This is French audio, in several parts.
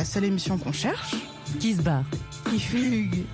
la seule émission qu'on cherche. Qui se barre. Qui fugue.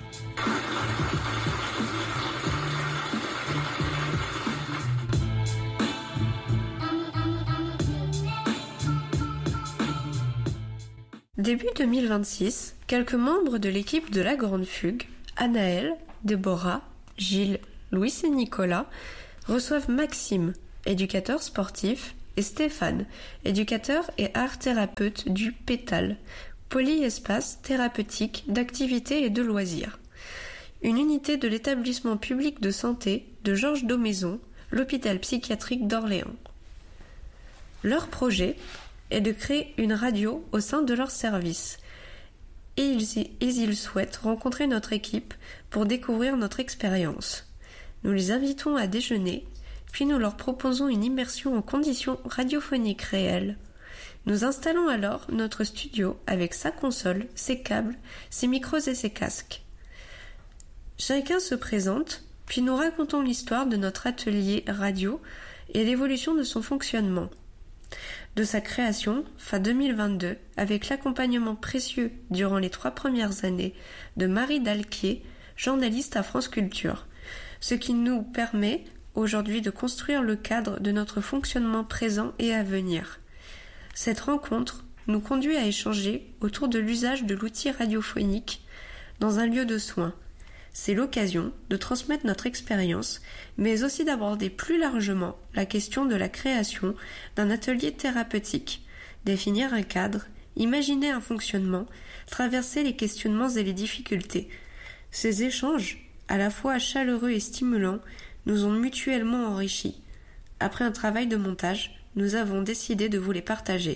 Début 2026, quelques membres de l'équipe de La Grande Fugue, Anaël, Déborah, Gilles, Louis et Nicolas, reçoivent Maxime, éducateur sportif, et Stéphane, éducateur et art thérapeute du Pétale, polyespace thérapeutique d'activités et de loisirs. Une unité de l'établissement public de santé de Georges Daumaison, l'hôpital psychiatrique d'Orléans. Leur projet est de créer une radio au sein de leur service. Et ils souhaitent rencontrer notre équipe pour découvrir notre expérience. Nous les invitons à déjeuner, puis nous leur proposons une immersion en conditions radiophoniques réelles. Nous installons alors notre studio avec sa console, ses câbles, ses micros et ses casques. Chacun se présente, puis nous racontons l'histoire de notre atelier radio et l'évolution de son fonctionnement. De sa création, fin 2022, avec l'accompagnement précieux durant les 3 premières années de Marie Dalquier, journaliste à France Culture, ce qui nous permet aujourd'hui de construire le cadre de notre fonctionnement présent et à venir. Cette rencontre nous conduit à échanger autour de l'usage de l'outil radiophonique dans un lieu de soins. C'est l'occasion de transmettre notre expérience, mais aussi d'aborder plus largement la question de la création d'un atelier thérapeutique, définir un cadre, imaginer un fonctionnement, traverser les questionnements et les difficultés. Ces échanges, à la fois chaleureux et stimulants, nous ont mutuellement enrichis. Après un travail de montage, nous avons décidé de vous les partager.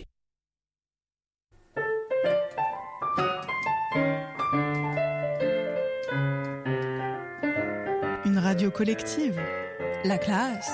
Une radio collective. La classe.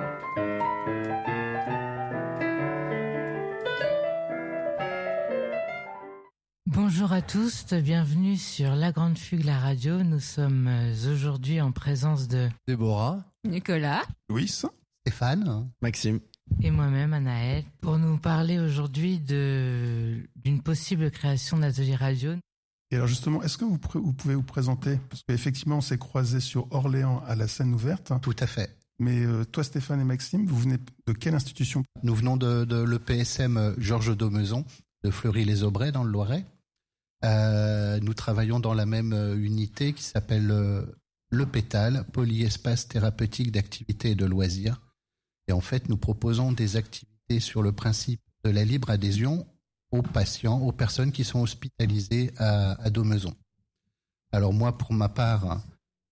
Bonjour à tous, bienvenue sur La Grande Fugue, la radio. Nous sommes aujourd'hui en présence de Déborah, Nicolas, Louis, Stéphane, Maxime et moi-même, Anaël, pour nous parler aujourd'hui d'une possible création d'atelier radio. Et alors justement, est-ce que vous pouvez vous présenter? Parce qu'effectivement, on s'est croisés sur Orléans à la scène ouverte. Tout à fait. Mais toi, Stéphane et Maxime, vous venez de quelle institution? Nous venons de l'EPSM Georges Daumaison, de Fleury-les-Aubrais, dans le Loiret. Nous travaillons dans la même unité qui s'appelle le Pétale, polyespace thérapeutique d'activités et de loisirs. Et en fait, nous proposons des activités sur le principe de la libre adhésion aux patients, aux personnes qui sont hospitalisées à Daumaison. Alors moi, pour ma part,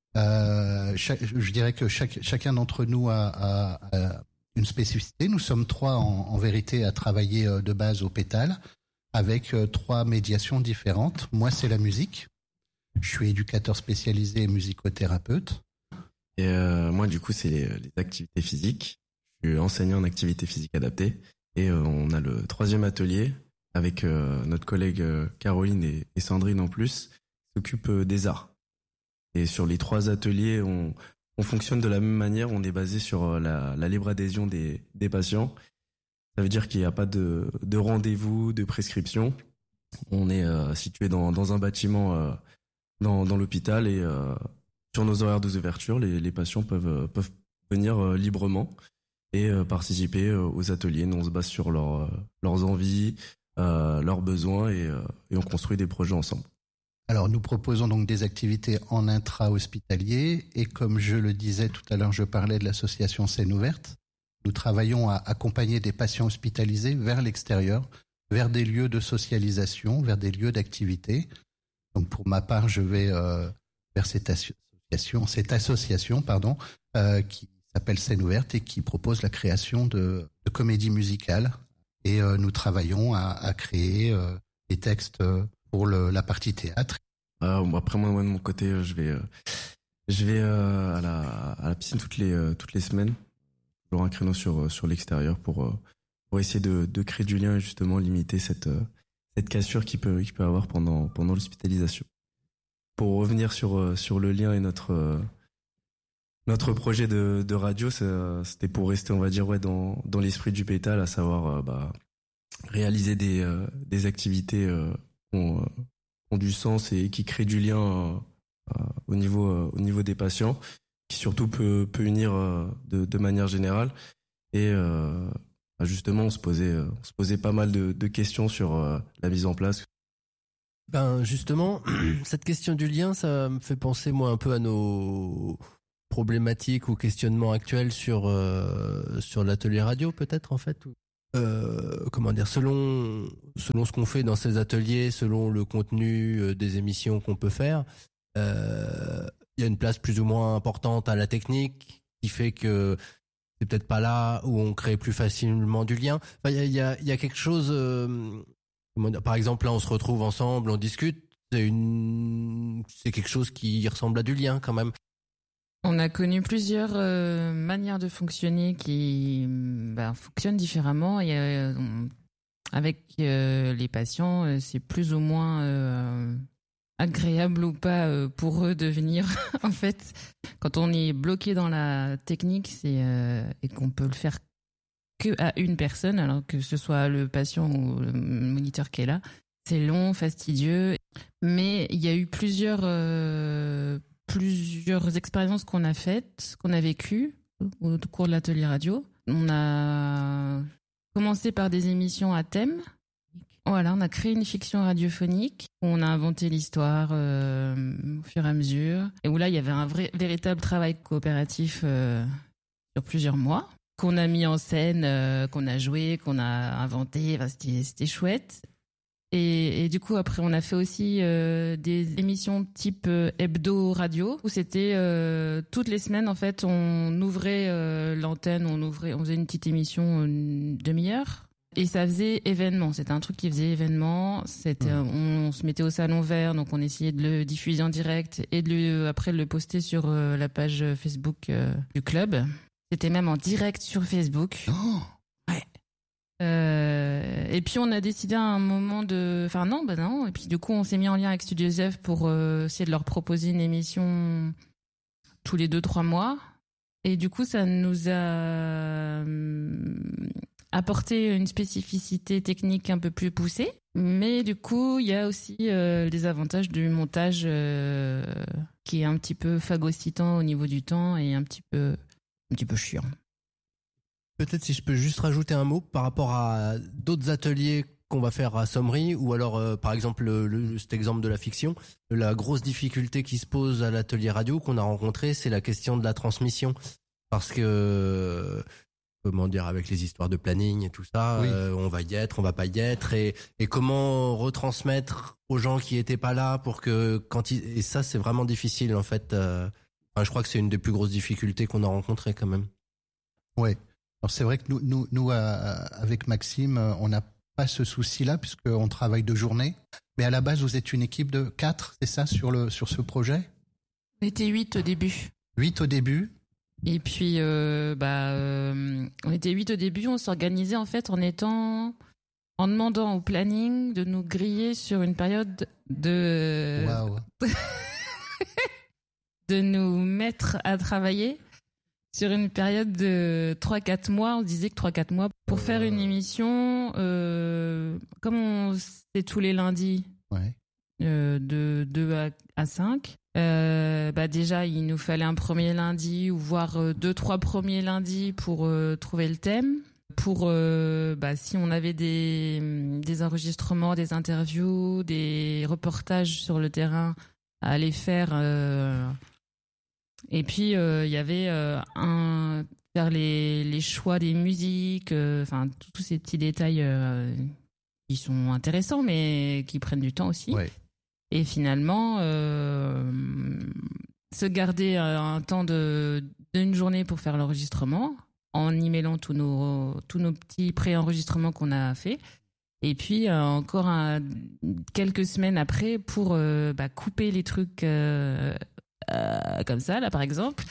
je dirais que chacun d'entre nous a une spécificité. Nous sommes 3 en vérité à travailler de base au Pétale, avec 3 médiations différentes. Moi, c'est la musique. Je suis éducateur spécialisé et musicothérapeute. Et moi, du coup, c'est les activités physiques. Je suis enseignant en activité physique adaptée. Et on a le 3e atelier avec notre collègue Caroline et Sandrine en plus, qui s'occupent des arts. Et sur les 3 ateliers, on fonctionne de la même manière. On est basé sur la libre adhésion des patients. Ça veut dire qu'il n'y a pas de rendez-vous, de prescription. On est situé dans un bâtiment dans l'hôpital et sur nos horaires d'ouverture, les patients peuvent venir librement et participer aux ateliers. Nous, on se base sur leurs envies, leurs besoins et on construit des projets ensemble. Alors, nous proposons donc des activités en intra-hospitalier et comme je le disais tout à l'heure, je parlais de l'association Scène Ouverte. Nous travaillons à accompagner des patients hospitalisés vers l'extérieur, vers des lieux de socialisation, vers des lieux d'activité. Donc, pour ma part, je vais vers cette association, qui s'appelle Scène Ouverte et qui propose la création de comédies musicales. Et nous travaillons à créer des textes pour la partie théâtre. Après moi de mon côté, je vais à la piscine toutes les semaines. Toujours un créneau sur l'extérieur pour essayer de créer du lien et justement limiter cette cassure qu'il peut avoir pendant l'hospitalisation. Pour revenir sur le lien et notre projet de radio, c'était pour rester, on va dire, dans l'esprit du Pétale, à savoir réaliser des activités ont du sens et qui créent du lien au niveau des patients, qui surtout peut unir de manière générale. Et justement, on se posait pas mal de questions sur la mise en place. Ben justement, cette question du lien, ça me fait penser moi un peu à nos problématiques ou questionnements actuels sur l'atelier radio peut-être en fait. Comment dire, selon ce qu'on fait dans ces ateliers, selon le contenu des émissions qu'on peut faire, il y a une place plus ou moins importante à la technique qui fait que c'est peut-être pas là où on crée plus facilement du lien. Enfin, il y a quelque chose. Comment dire, par exemple, là, on se retrouve ensemble, on discute. C'est quelque chose qui ressemble à du lien quand même. On a connu plusieurs manières de fonctionner qui fonctionnent différemment et avec les patients, c'est plus ou moins agréable ou pas pour eux de venir. En fait, quand on est bloqué dans la technique, et qu'on peut le faire que à une personne, alors que ce soit le patient ou le moniteur qui est là, c'est long, fastidieux. Mais il y a eu plusieurs expériences qu'on a faites, qu'on a vécues au cours de l'atelier radio. On a commencé par des émissions à thème. Voilà, on a créé une fiction radiophonique où on a inventé l'histoire au fur et à mesure. Et où là, il y avait un véritable travail coopératif sur plusieurs mois, qu'on a mis en scène, qu'on a joué, qu'on a inventé. Enfin, c'était chouette. Et du coup, après, on a fait aussi des émissions type hebdo radio, où c'était toutes les semaines, en fait, on ouvrait l'antenne, on faisait une petite émission, une demi-heure. Et ça faisait événement. C'était un truc qui faisait événement. On se mettait au salon vert, donc on essayait de le diffuser en direct et après le poster sur la page Facebook du club. C'était même en direct sur Facebook. Oh. Ouais. Et puis on a décidé à un moment non. Et puis du coup on s'est mis en lien avec Studio Zef pour essayer de leur proposer une émission tous les 2-3 mois. Et du coup ça nous a apporté une spécificité technique un peu plus poussée. Mais du coup il y a aussi les avantages du montage qui est un petit peu phagocytant au niveau du temps et un petit peu chiant. Peut-être si je peux juste rajouter un mot par rapport à d'autres ateliers qu'on va faire à Sommery ou alors par exemple cet exemple de la fiction. La grosse difficulté qui se pose à l'atelier radio qu'on a rencontré, c'est la question de la transmission. Parce que, comment dire, avec les histoires de planning et tout ça, oui. On va y être, on va pas y être et comment retransmettre aux gens qui étaient pas là pour que et ça c'est vraiment difficile en fait. Je crois que c'est une des plus grosses difficultés qu'on a rencontrées quand même. Ouais. Alors c'est vrai que nous avec Maxime, on n'a pas ce souci-là puisqu'on travaille de journée. Mais à la base, vous êtes une équipe de 4, c'est ça, sur ce projet ? On était 8 au début. 8 au début. Et puis, on était 8 au début. On s'organisait en fait en demandant au planning de nous griller sur une période de. Waouh. De nous mettre à travailler sur une période de 3-4 mois. On se disait que 3-4 mois pour faire une émission, comme c'est tous les lundis, ouais. De 2 à 5. Déjà, il nous fallait un premier lundi ou voire 2-3 premiers lundis pour trouver le thème. Pour si on avait des enregistrements, des interviews, des reportages sur le terrain à aller faire. Et puis il y avait faire les choix des musiques, tous ces petits détails qui sont intéressants mais qui prennent du temps aussi. Ouais. Et finalement se garder un temps d'une journée pour faire l'enregistrement en y mêlant tous nos petits pré-enregistrements qu'on a fait. Et puis encore quelques semaines après pour couper les trucs comme ça, là, par exemple.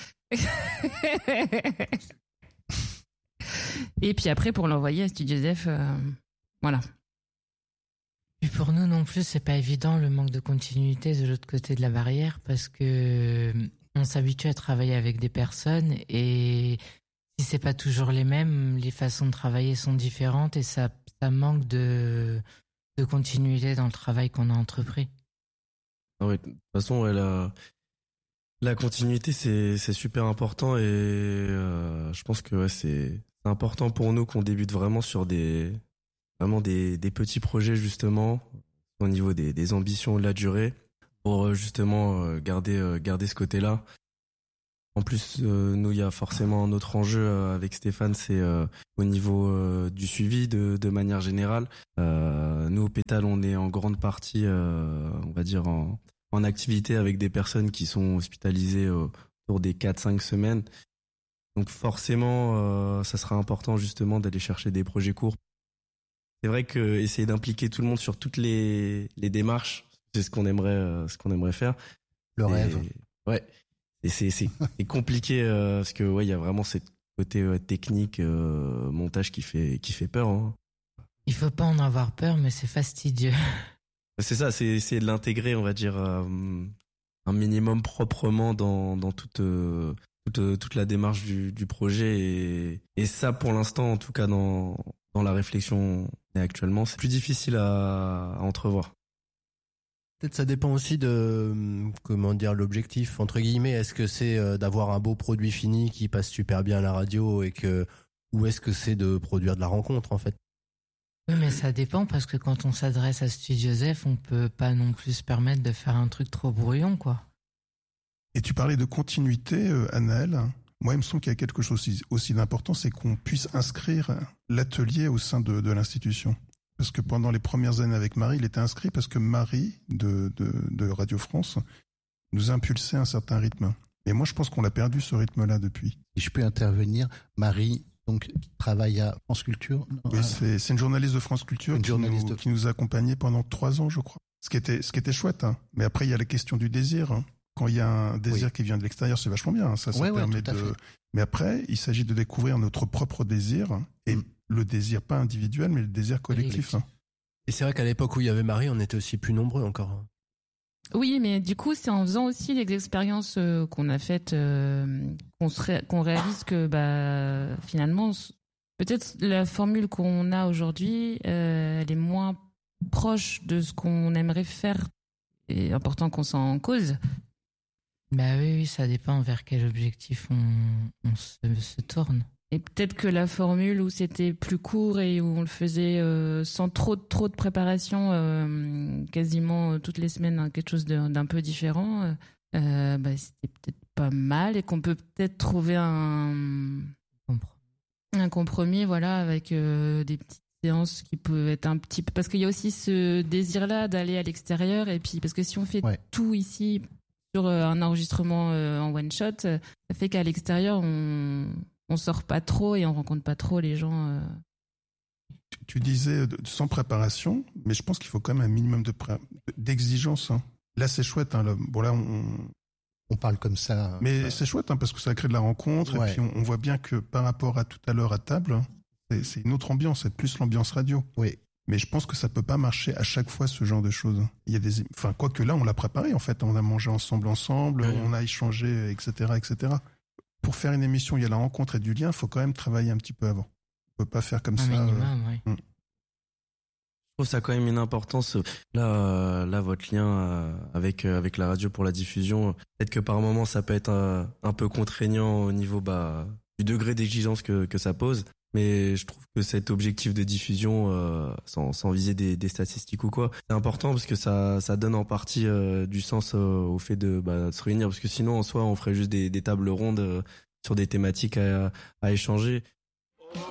Et puis après, pour l'envoyer à Studio Zef, voilà. Et pour nous non plus, c'est pas évident le manque de continuité de l'autre côté de la barrière parce que on s'habitue à travailler avec des personnes et si c'est pas toujours les mêmes, les façons de travailler sont différentes et ça manque de de continuité dans le travail qu'on a entrepris. Ah ouais, de toute façon, ouais, la continuité, c'est super important et je pense que ouais, c'est important pour nous qu'on débute vraiment sur des petits projets justement au niveau des ambitions et de la durée pour justement garder ce côté-là. En plus, nous, il y a forcément un autre enjeu avec Stéphane, c'est au niveau du suivi de manière générale. Nous, au Pétale, on est en grande partie, on va dire, en activité avec des personnes qui sont hospitalisées autour des 4-5 semaines. Donc forcément, ça sera important justement d'aller chercher des projets courts. C'est vrai que essayer d'impliquer tout le monde sur toutes les démarches, c'est ce qu'on aimerait faire. Le rêve. Ouais. Et c'est compliqué parce que ouais, il y a vraiment ce côté technique, montage qui fait peur. Hein. Il faut pas en avoir peur, mais c'est fastidieux. C'est ça, c'est essayer de l'intégrer, on va dire, un minimum proprement dans toute la démarche du projet. Et ça, pour l'instant, en tout cas dans la réflexion actuellement, c'est plus difficile à entrevoir. Peut-être ça dépend aussi de l'objectif entre guillemets. Est-ce que c'est d'avoir un beau produit fini qui passe super bien à la radio ou est-ce que c'est de produire de la rencontre en fait? Oui, mais ça dépend parce que quand on s'adresse à Studio Zef, on peut pas non plus se permettre de faire un truc trop brouillon, quoi. Et tu parlais de continuité, Anaël. Moi, il me semble qu'il y a quelque chose aussi d'important, c'est qu'on puisse inscrire l'atelier au sein de l'institution. Parce que pendant les premières années avec Marie, il était inscrit parce que Marie, de Radio France, nous impulsait un certain rythme. Et moi, je pense qu'on a perdu ce rythme-là depuis. Si je peux intervenir, Marie, donc, qui travaille à France Culture. Oui, c'est une journaliste de France Culture qui nous a accompagnés pendant 3 ans, je crois. Ce qui était chouette, hein. Mais après, il y a la question du désir, hein. Quand il y a un désir qui vient de l'extérieur, c'est vachement bien, hein. Ça permet de... Mais après, il s'agit de découvrir notre propre désir, hein. Et le désir pas individuel, mais le désir collectif. Hein. Et c'est vrai qu'à l'époque où il y avait Marie, on était aussi plus nombreux encore. Oui, mais du coup, c'est en faisant aussi les expériences qu'on a faites qu'on réalise que finalement, peut-être la formule qu'on a aujourd'hui, elle est moins proche de ce qu'on aimerait faire. Et important qu'on s'en cause. Bah oui, ça dépend vers quel objectif on se tourne. Et peut-être que la formule où c'était plus court et où on le faisait sans trop de préparation, quasiment toutes les semaines, hein, quelque chose d'un peu différent, c'était peut-être pas mal et qu'on peut peut-être trouver un compromis, voilà, avec des petites séances qui peuvent être un petit peu... Parce qu'il y a aussi ce désir-là d'aller à l'extérieur et puis parce que si on fait tout ici sur un enregistrement en one-shot, ça fait qu'à l'extérieur, on sort pas trop et on rencontre pas trop les gens. Tu disais sans préparation, mais je pense qu'il faut quand même un minimum d'exigence. Hein. Là, c'est chouette. Hein, on parle comme ça. Mais c'est chouette hein, parce que ça crée de la rencontre. Et puis on voit bien que par rapport à tout à l'heure à table, hein, c'est une autre ambiance, c'est plus l'ambiance radio. Oui. Mais je pense que ça peut pas marcher à chaque fois ce genre de choses. Il y a quoique là, on l'a préparé en fait. On a mangé ensemble, on a échangé, etc., etc. Pour faire une émission, il y a la rencontre et du lien, il faut quand même travailler un petit peu avant. On peut pas faire comme ça. Minimum, oui. Je trouve ça quand même une importance. Là, votre lien avec la radio pour la diffusion, peut-être que par moment ça peut être un peu contraignant au niveau du degré d'exigence que ça pose. Mais je trouve que cet objectif de diffusion, sans viser des statistiques ou quoi, c'est important parce que ça donne en partie du sens au fait de se réunir. Parce que sinon, en soi, on ferait juste des tables rondes sur des thématiques à échanger.